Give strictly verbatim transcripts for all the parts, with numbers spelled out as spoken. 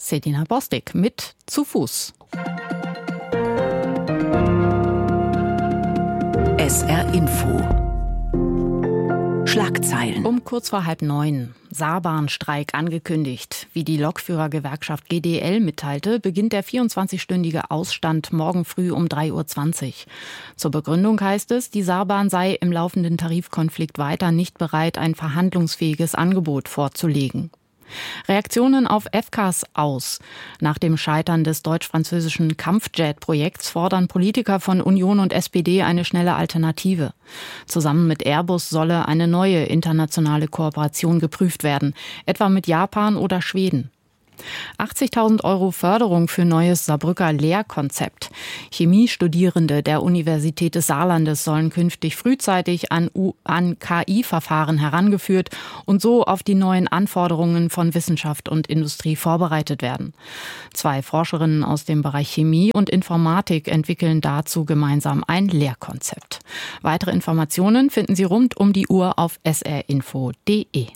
Sedina Bostik mit Zu Fuß. S R Info. Schlagzeilen. Um kurz vor halb neun. Saarbahnstreik angekündigt. Wie die Lokführergewerkschaft G D L mitteilte, beginnt der vierundzwanzigstündige Ausstand morgen früh um drei Uhr zwanzig. Zur Begründung heißt es, die Saarbahn sei im laufenden Tarifkonflikt weiter nicht bereit, ein verhandlungsfähiges Angebot vorzulegen. Reaktionen auf F C A S aus. Nach dem Scheitern des deutsch-französischen Kampfjet-Projekts fordern Politiker von Union und S P D eine schnelle Alternative. Zusammen mit Airbus solle eine neue internationale Kooperation geprüft werden, etwa mit Japan oder Schweden. achtzigtausend Euro Förderung für neues Saarbrücker Lehrkonzept. Chemiestudierende der Universität des Saarlandes sollen künftig frühzeitig an, U- an K I-Verfahren herangeführt und so auf die neuen Anforderungen von Wissenschaft und Industrie vorbereitet werden. Zwei Forscherinnen aus dem Bereich Chemie und Informatik entwickeln dazu gemeinsam ein Lehrkonzept. Weitere Informationen finden Sie rund um die Uhr auf s r info punkt d e.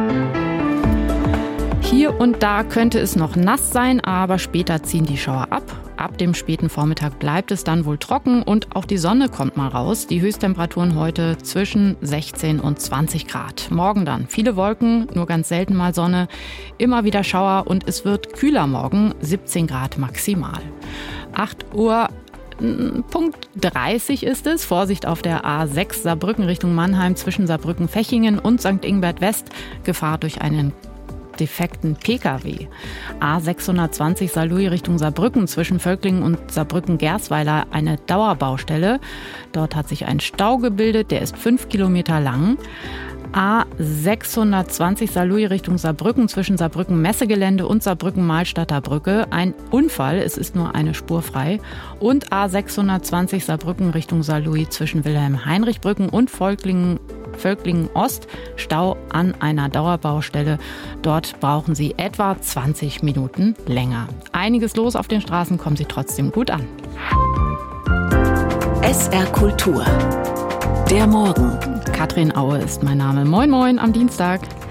Hier und da könnte es noch nass sein, aber später ziehen die Schauer ab. Ab dem späten Vormittag bleibt es dann wohl trocken und auch die Sonne kommt mal raus. Die Höchsttemperaturen heute zwischen sechzehn und zwanzig Grad. Morgen dann viele Wolken, nur ganz selten mal Sonne, immer wieder Schauer und es wird kühler morgen, siebzehn Grad maximal. acht Uhr Punkt dreißig ist es. Vorsicht auf der A sechs Saarbrücken Richtung Mannheim zwischen Saarbrücken-Fechingen und Sankt Ingbert West. Gefahr durch einen defekten P K W. A sechshundertzwanzig Saarlouis Richtung Saarbrücken zwischen Völklingen und Saarbrücken-Gersweiler eine Dauerbaustelle. Dort hat sich ein Stau gebildet, der ist fünf Kilometer lang. A sechshundertzwanzig Saarlouis Richtung Saarbrücken zwischen Saarbrücken-Messegelände und Saarbrücken-Mahlstadter Brücke. Ein Unfall, es ist nur eine Spur frei. Und A sechshundertzwanzig Saarbrücken Richtung Saarlouis zwischen Wilhelm-Heinrich-Brücken und Völklingen Völklingen Ost, Stau an einer Dauerbaustelle. Dort brauchen Sie etwa zwanzig Minuten länger. Einiges los auf den Straßen, kommen Sie trotzdem gut an. S R Kultur. Der Morgen. Katrin Aue ist mein Name. Moin Moin am Dienstag.